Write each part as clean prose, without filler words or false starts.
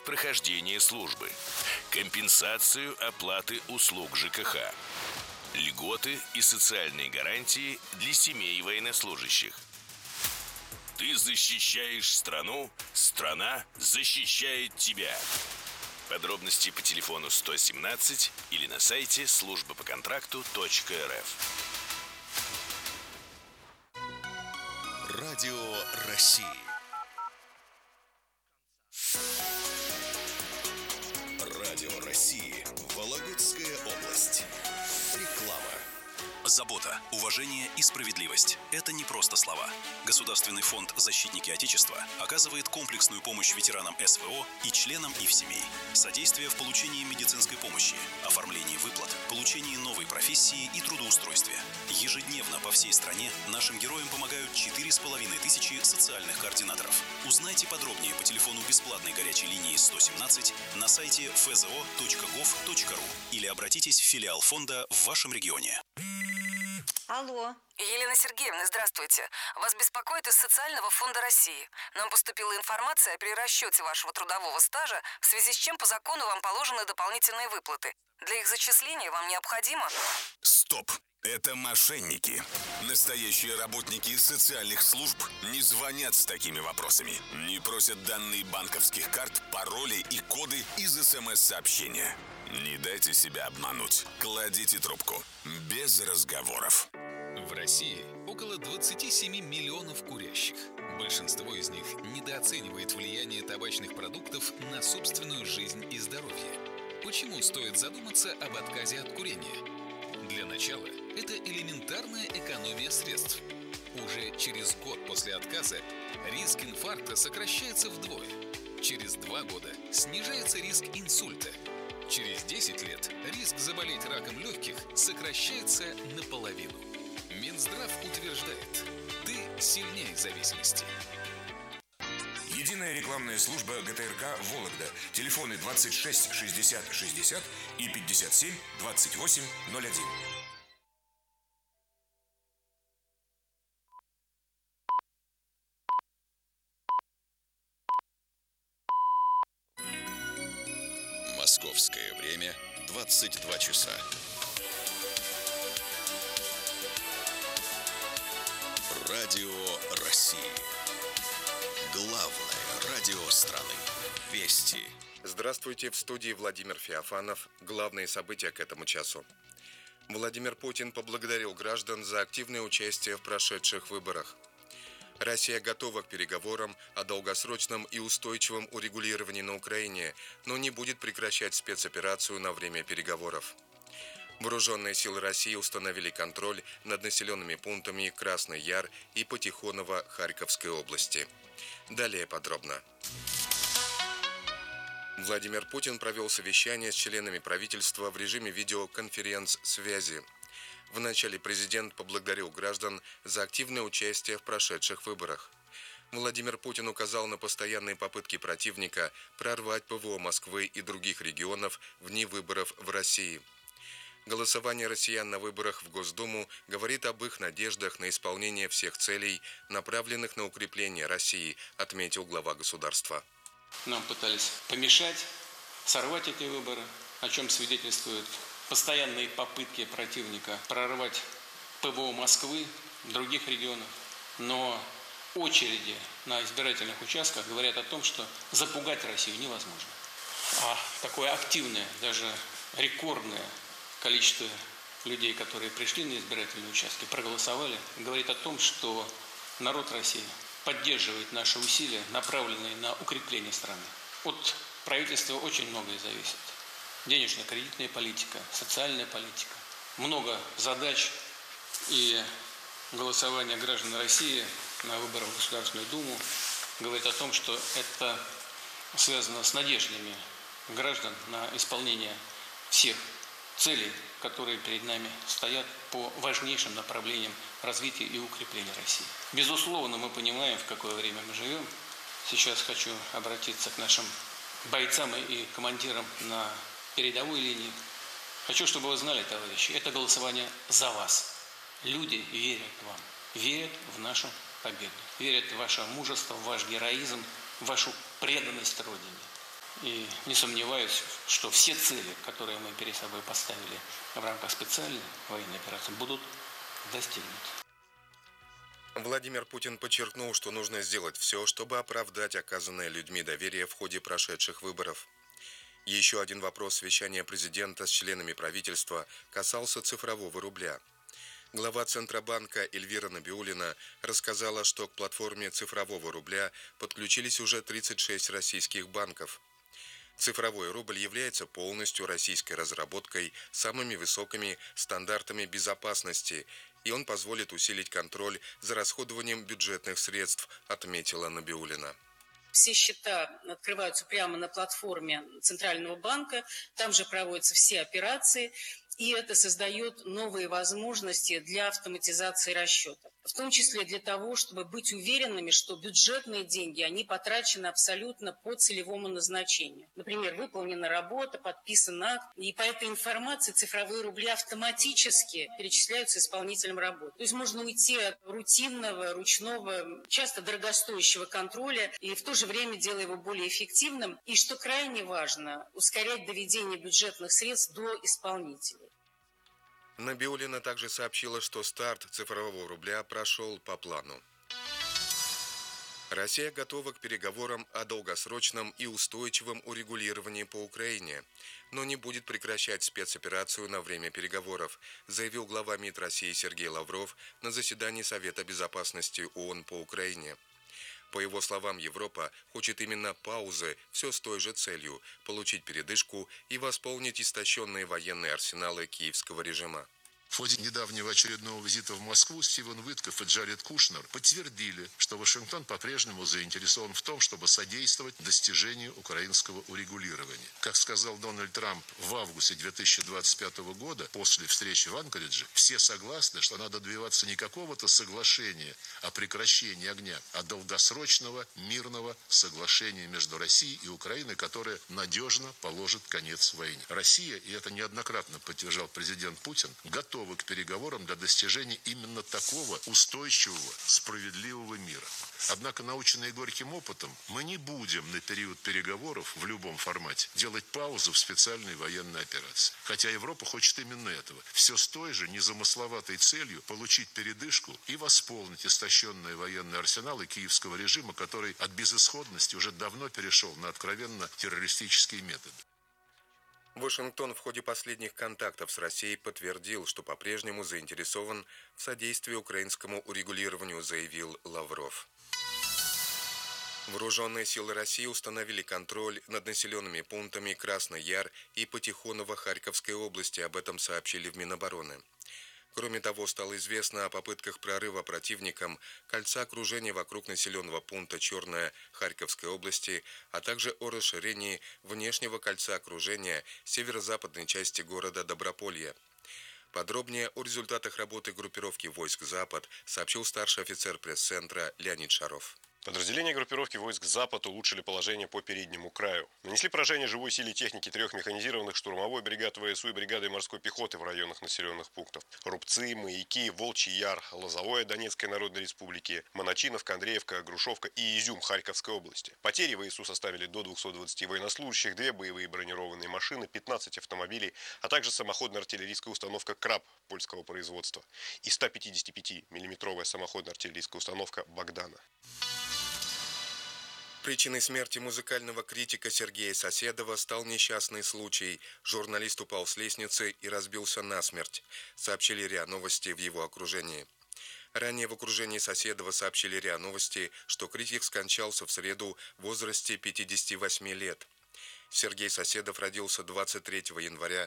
прохождения службы, компенсацию оплаты услуг ЖКХ, льготы и социальные гарантии для семей военнослужащих. Ты защищаешь страну, страна защищает тебя. Подробности по телефону 117 или на сайте службапоконтракту.рф. Радио России. Радио России. Вологодская область. Реклама. Забота, уважение и справедливость – это не просто слова. Государственный фонд «Защитники Отечества» оказывает комплексную помощь ветеранам СВО и членам их семей. Содействие в получении медицинской помощи, оформлении выплат, получении новой профессии и трудоустройстве. Ежедневно по всей стране нашим героям помогают 4500 социальных координаторов. Узнайте подробнее по телефону бесплатной горячей линии 117 на сайте fzo.gov.ru или обратитесь в филиал фонда в вашем регионе. Алло. Елена Сергеевна, здравствуйте. Вас беспокоит из Социального фонда России. Нам поступила информация о перерасчете вашего трудового стажа, в связи с чем по закону вам положены дополнительные выплаты. Для их зачисления вам необходимо... Стоп! Это мошенники. Настоящие работники социальных служб не звонят с такими вопросами. Не просят данные банковских карт, пароли и коды из СМС-сообщения. Не дайте себя обмануть. Кладите трубку. Без разговоров. В России около 27 миллионов курящих. Большинство из них недооценивает влияние табачных продуктов на собственную жизнь и здоровье. Почему стоит задуматься об отказе от курения? Для начала, это элементарная экономия средств. Уже через год после отказа риск инфаркта сокращается вдвое. Через 2 года снижается риск инсульта. Через 10 лет риск заболеть раком легких сокращается наполовину. Минздрав утверждает, ты сильнее зависимости. Единая рекламная служба ГТРК «Вологда». Телефоны 26 60 60 и 57 28 01. Московское время 22 часа. Радио России. Главное радио страны. Вести. Здравствуйте, в студии Владимир Феофанов. Главные события к этому часу. Владимир Путин поблагодарил граждан за активное участие в прошедших выборах. Россия готова к переговорам о долгосрочном и устойчивом урегулировании на Украине, но не будет прекращать спецоперацию на время переговоров. Вооруженные силы России установили контроль над населенными пунктами Красный Яр и Патихоново Харьковской области. Далее подробно. Владимир Путин провел совещание с членами правительства в режиме видеоконференц-связи. Вначале президент поблагодарил граждан за активное участие в прошедших выборах. Владимир Путин указал на постоянные попытки противника прорвать ПВО Москвы и других регионов вне выборов в России. Голосование россиян на выборах в Госдуму говорит об их надеждах на исполнение всех целей, направленных на укрепление России, отметил глава государства. Нам пытались помешать, сорвать эти выборы, о чем свидетельствуют постоянные попытки противника прорвать ПВО Москвы, других регионов. Но очереди на избирательных участках говорят о том, что запугать Россию невозможно. А такое активное, даже рекордное количество людей, которые пришли на избирательные участки, проголосовали, говорит о том, что народ России поддерживает наши усилия, направленные на укрепление страны. От правительства очень многое зависит. Денежно-кредитная политика, социальная политика. Много задач, и голосование граждан России на выборах в Государственную Думу говорит о том, что это связано с надеждами граждан на исполнение всех целей, которые перед нами стоят по важнейшим направлениям развития и укрепления России. Безусловно, мы понимаем, в какое время мы живем. Сейчас хочу обратиться к нашим бойцам и командирам на передовой линии. Хочу, чтобы вы знали, товарищи, это голосование за вас. Люди верят вам, верят в нашу победу, верят в ваше мужество, в ваш героизм, в вашу преданность Родине. И не сомневаюсь, что все цели, которые мы перед собой поставили в рамках специальной военной операции, будут достигнуты. Владимир Путин подчеркнул, что нужно сделать все, чтобы оправдать оказанное людьми доверие в ходе прошедших выборов. Еще один вопрос совещания президента с членами правительства касался цифрового рубля. Глава Центробанка Эльвира Набиуллина рассказала, что к платформе цифрового рубля подключились уже 36 российских банков. Цифровой рубль является полностью российской разработкой с самыми высокими стандартами безопасности, и он позволит усилить контроль за расходованием бюджетных средств, отметила Набиуллина. Все счета открываются прямо на платформе Центрального банка, там же проводятся все операции, и это создает новые возможности для автоматизации расчетов. В том числе для того, чтобы быть уверенными, что бюджетные деньги, они потрачены абсолютно по целевому назначению. Например, выполнена работа, подписан акт, и по этой информации цифровые рубли автоматически перечисляются исполнителям работы. То есть можно уйти от рутинного, ручного, часто дорогостоящего контроля и в то же время делая его более эффективным. И, что крайне важно, ускорять доведение бюджетных средств до исполнителей. Набиуллина также сообщила, что старт цифрового рубля прошел по плану. Россия готова к переговорам о долгосрочном и устойчивом урегулировании по Украине, но не будет прекращать спецоперацию на время переговоров, заявил глава МИД России Сергей Лавров на заседании Совета безопасности ООН по Украине. По его словам, Европа хочет именно паузы, все с той же целью – получить передышку и восполнить истощенные военные арсеналы киевского режима. В ходе недавнего очередного визита в Москву Стивен Уиткоф и Джаред Кушнер подтвердили, что Вашингтон по-прежнему заинтересован в том, чтобы содействовать достижению украинского урегулирования. Как сказал Дональд Трамп в августе 2025 года, после встречи в Анкоридже, все согласны, что надо добиваться не какого-то соглашения о прекращении огня, а долгосрочного мирного соглашения между Россией и Украиной, которое надежно положит конец войне. Россия, и это неоднократно поддержал президент Путин, готова к переговорам для достижения именно такого устойчивого, справедливого мира. Однако, наученные горьким опытом, мы не будем на период переговоров в любом формате делать паузу в специальной военной операции. Хотя Европа хочет именно этого. Все с той же незамысловатой целью получить передышку и восполнить истощенные военные арсеналы киевского режима, который от безысходности уже давно перешел на откровенно террористические методы. Вашингтон в ходе последних контактов с Россией подтвердил, что по-прежнему заинтересован в содействии украинскому урегулированию, заявил Лавров. Вооруженные силы России установили контроль над населенными пунктами Красный Яр и Патихоново Харьковской области, об этом сообщили в Минобороны. Кроме того, стало известно о попытках прорыва противником кольца окружения вокруг населенного пункта Черная Харьковской области, а также о расширении внешнего кольца окружения северо-западной части города Доброполье. Подробнее о результатах работы группировки войск «Запад» сообщил старший офицер пресс-центра Леонид Шаров. Подразделения группировки войск «Запад» улучшили положение по переднему краю. Нанесли поражение живой силе техники 3 механизированных штурмовой бригад ВСУ и бригады морской пехоты в районах населенных пунктов. Рубцы, Маяки, Волчий Яр, Лозовое Донецкой Народной Республики, Моночиновка, Андреевка, Грушевка и Изюм Харьковской области. Потери ВСУ составили до 220 военнослужащих, 2 боевые бронированные машины, 15 автомобилей, а также самоходная артиллерийская установка «Краб» польского производства и 155-миллиметровая самоходная артиллерийская установка «Богдана». Причиной смерти музыкального критика Сергея Соседова стал несчастный случай. Журналист упал с лестницы и разбился насмерть, сообщили РИА Новости в его окружении. Ранее в окружении Соседова сообщили РИА Новости, что критик скончался в среду в возрасте 58 лет. Сергей Соседов родился 23 января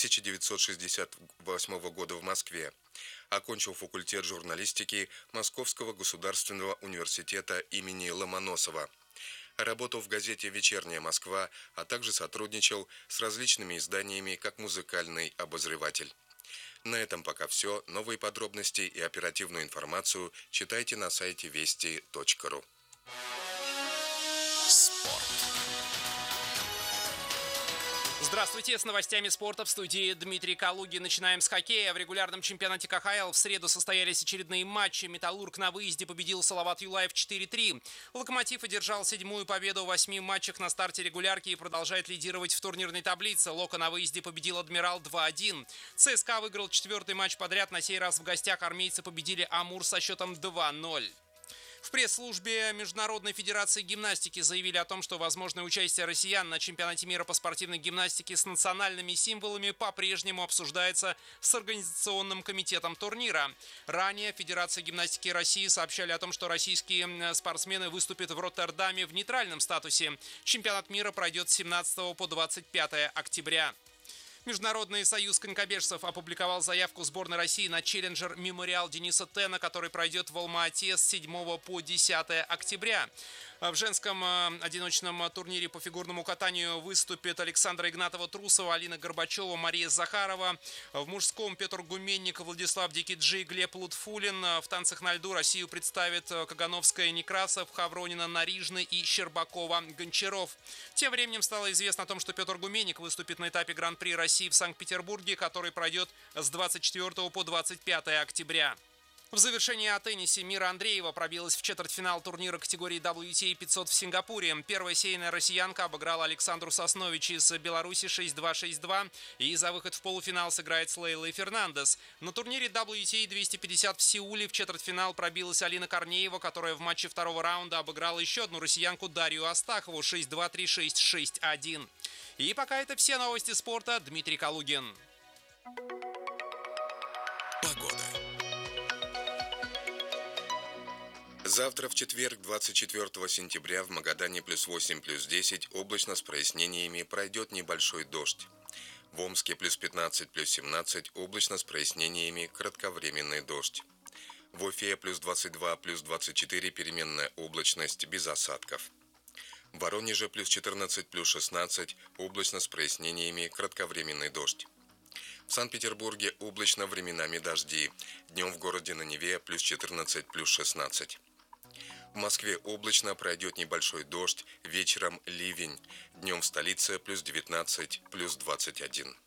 1968 года в Москве. Окончил факультет журналистики Московского государственного университета имени Ломоносова. Работал в газете «Вечерняя Москва», а также сотрудничал с различными изданиями как музыкальный обозреватель. На этом пока все. Новые подробности и оперативную информацию читайте на сайте вести.ру. Спорт. Здравствуйте, с новостями спорта в студии Дмитрий Калугин. Начинаем с хоккея. В регулярном чемпионате КХЛ в среду состоялись очередные матчи. «Металлург» на выезде победил Салават Юлаев 4-3. «Локомотив» одержал 7-ю победу в 8 матчах на старте регулярки и продолжает лидировать в турнирной таблице. «Локо» на выезде победил «Адмирал» 2-1. ЦСКА выиграл 4-й матч подряд. На сей раз в гостях армейцы победили «Амур» со счетом 2-0. В пресс-службе Международной федерации гимнастики заявили о том, что возможное участие россиян на чемпионате мира по спортивной гимнастике с национальными символами по-прежнему обсуждается с организационным комитетом турнира. Ранее Федерация гимнастики России сообщали о том, что российские спортсмены выступят в Роттердаме в нейтральном статусе. Чемпионат мира пройдет с 17 по 25 октября. Международный союз конькобежцев опубликовал заявку сборной России на челленджер «Мемориал» Дениса Тена, который пройдет в Алма-Ате с 7 по 10 октября. В женском одиночном турнире по фигурному катанию выступят Александра Игнатова-Трусова, Алина Горбачева, Мария Захарова. В мужском Петр Гуменник, Владислав Дикиджи, Глеб Лутфулин. В танцах на льду Россию представят Кагановская, Некрасов, Хавронина, Нарижный и Щербакова, Гончаров. Тем временем стало известно о том, что Петр Гуменник выступит на этапе Гран-при России в Санкт-Петербурге, который пройдет с 24 по 25 октября. В завершении о теннисе Мира Андреева пробилась в четвертьфинал турнира категории WTA 500 в Сингапуре. Первая сейная россиянка обыграла Александру Соснович из Беларуси 6-2, 6-2 и за выход в полуфинал сыграет с Лейлой Фернандес. На турнире WTA 250 в Сеуле в четвертьфинал пробилась Алина Корнеева, которая в матче второго раунда обыграла еще одну россиянку Дарью Астахову 6-2, 3-6, 6-1. И пока это все новости спорта. Дмитрий Калугин. Завтра, в четверг, 24 сентября, в Магадане +8, +10, облачно с прояснениями, пройдет небольшой дождь. В Омске +15, +17, облачно с прояснениями, кратковременный дождь. В Уфе +22, +24, переменная облачность, без осадков. В Воронеже +14, +16, облачно с прояснениями, кратковременный дождь. В Санкт-Петербурге облачно, временами дожди. Днем в городе на Неве +14, +16. В Москве облачно, пройдет небольшой дождь, вечером ливень. Днем в столице +19, +21.